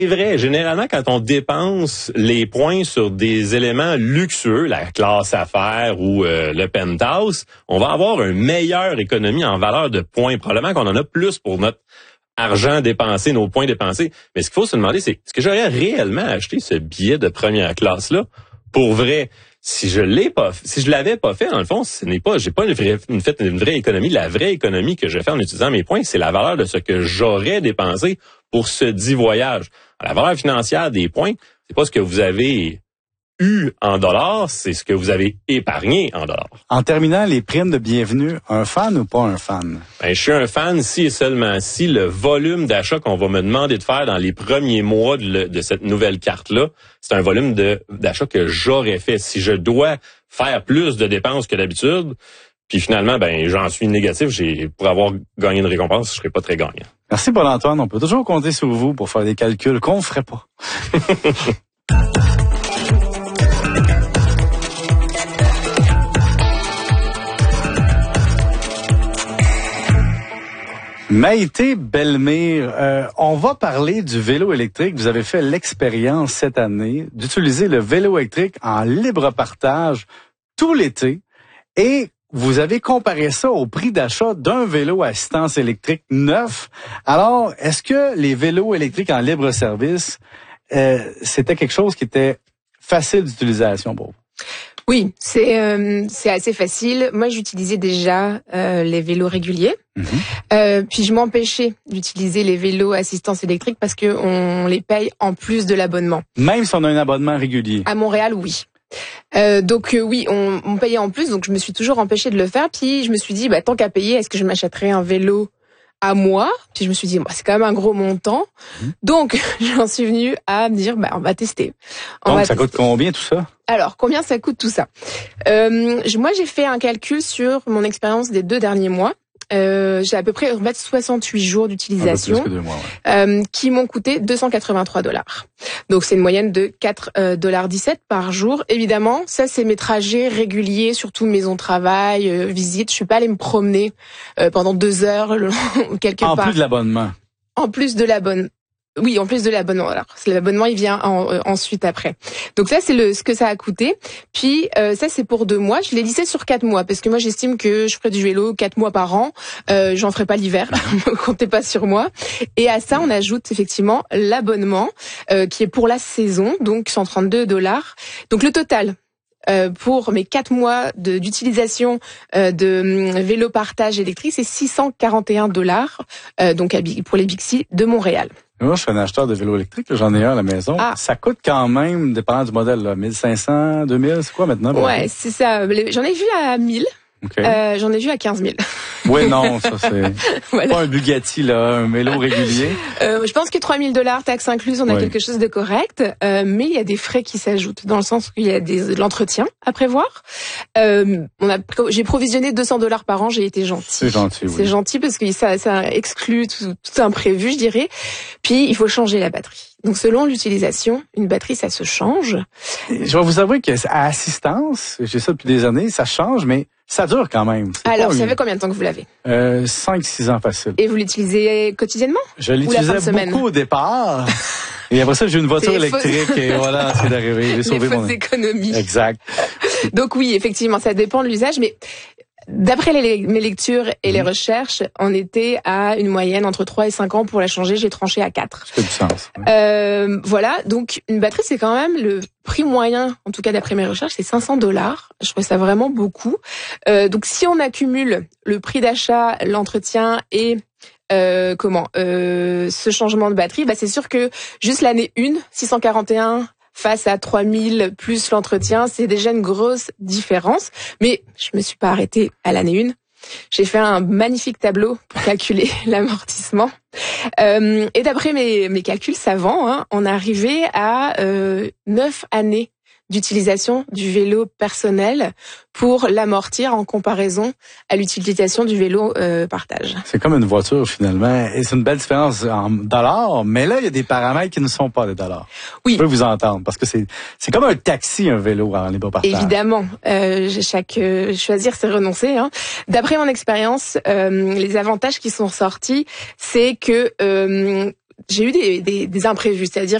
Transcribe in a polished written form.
C'est vrai, généralement, quand on dépense les points sur des éléments luxueux, la classe affaires ou le penthouse, on va avoir une meilleure économie en valeur de points. Probablement qu'on en a plus pour notre argent dépensé, nos points dépensés. Mais ce qu'il faut se demander, c'est est-ce que j'aurais réellement acheté ce billet de première classe-là pour vrai? Si je l'avais pas fait, dans le fond, j'ai pas une vraie économie. La vraie économie que je fais en utilisant mes points, c'est la valeur de ce que j'aurais dépensé pour ce dit voyage. La valeur financière des points, c'est pas ce que vous avez eu en dollars, c'est ce que vous avez épargné en dollars. En terminant, les primes de bienvenue, un fan ou pas un fan? Ben, je suis un fan si et seulement si le volume d'achat qu'on va me demander de faire dans les premiers mois de cette nouvelle carte-là, c'est un volume d'achat que j'aurais fait. Si je dois faire plus de dépenses que d'habitude, puis finalement, ben j'en suis négatif, pour avoir gagné une récompense, je serais pas très gagnant. Merci Paul-Antoine, on peut toujours compter sur vous pour faire des calculs qu'on ferait pas. Maïté Bellemire, on va parler du vélo électrique. Vous avez fait l'expérience cette année d'utiliser le vélo électrique en libre partage tout l'été et vous avez comparé ça au prix d'achat d'un vélo à assistance électrique neuf. Alors, est-ce que les vélos électriques en libre service, c'était quelque chose qui était facile d'utilisation pour vous? Oui, c'est assez facile. Moi, j'utilisais déjà les vélos réguliers. Puis je m'empêchais d'utiliser les vélos assistance électrique parce que on les paye en plus de l'abonnement. Même si on a un abonnement régulier? À Montréal, oui. Donc oui, on payait en plus, donc je me suis toujours empêchée de le faire. Puis je me suis dit, tant qu'à payer, est-ce que je m'achèterais un vélo à moi? Puis je me suis dit, c'est quand même un gros montant. Donc j'en suis venue à me dire, on va tester. Donc ça coûte combien tout ça? Alors, combien ça coûte tout ça? Moi, j'ai fait un calcul sur mon expérience des 2 derniers mois. J'ai à peu près 68 jours d'utilisation, un peu plus que 2 mois, ouais. Qui m'ont coûté $283. Donc c'est une moyenne de $4.17 par jour. Évidemment, ça c'est mes trajets réguliers, surtout maison travail, visite. Je suis pas allée me promener pendant 2 heures quelque part. En plus de l'abonnement. En plus de l'abonnement. Oui, en plus de l'abonnement. Alors, l'abonnement, il vient ensuite après. Donc ça, c'est ce que ça a coûté. Puis ça, c'est pour 2 mois. Je l'ai lissé sur 4 mois parce que moi, j'estime que je ferai du vélo 4 mois par an. J'en ferai pas l'hiver. Comptez pas sur moi. Et à ça, on ajoute effectivement l'abonnement qui est pour la saison, donc $132. Donc le total. Pour mes 4 mois d'utilisation de vélo partage électrique, c'est $641, donc pour les Bixi de Montréal. Moi, je suis un acheteur de vélo électrique, j'en ai un à la maison. Ça coûte quand même, dépendant du modèle, 1500, 2000, c'est quoi maintenant? Ouais, c'est ça. J'en ai vu à 1000. Okay. J'en ai vu à 15 000. Oui, non, ça c'est voilà. Pas un Bugatti, là, un vélo régulier. Je pense que $3 000, taxes incluses, on a quelque chose de correct. Mais il y a des frais qui s'ajoutent, dans le sens qu'il y a de l'entretien à prévoir. J'ai provisionné $200 par an, j'ai été gentille. C'est gentil, oui. C'est gentil parce que ça exclut tout imprévu, je dirais. Puis, il faut changer la batterie. Donc, selon l'utilisation, une batterie, ça se change. Je vais vous avouer qu'à assistance, j'ai ça depuis des années, ça change, mais ça dure quand même. Alors, ça fait combien de temps que vous l'avez? 5-6 ans facile. Et vous l'utilisez quotidiennement? Je l'utilisais beaucoup au départ. Et après ça, j'ai une voiture électrique et voilà, c'est d'arriver. J'ai sauvé mon économies. Exact. Donc oui, effectivement, ça dépend de l'usage, mais d'après mes lectures et les recherches, on était à une moyenne entre 3 et 5 ans pour la changer. J'ai tranché à 4. Ça fait du sens. Ouais. Voilà. Donc, une batterie, c'est quand même le prix moyen, en tout cas d'après mes recherches, c'est $500. Je trouve ça vraiment beaucoup. Donc, si on accumule le prix d'achat, l'entretien et ce changement de batterie, c'est sûr que juste l'année 1, 641 face à 3000 plus l'entretien, c'est déjà une grosse différence. Mais je me suis pas arrêtée à l'année 1. J'ai fait un magnifique tableau pour calculer l'amortissement. Et d'après mes calculs savants, on arrivait à 9 années d'utilisation du vélo personnel pour l'amortir en comparaison à l'utilisation du vélo partage. C'est comme une voiture finalement, et c'est une belle différence en dollars, mais là il y a des paramètres qui ne sont pas des dollars. Oui. Je peux vous entendre parce que c'est comme un taxi, un vélo en libre partage. Évidemment, choisir c'est renoncer. D'après mon expérience, les avantages qui sont sortis, c'est que j'ai eu des imprévus, c'est-à-dire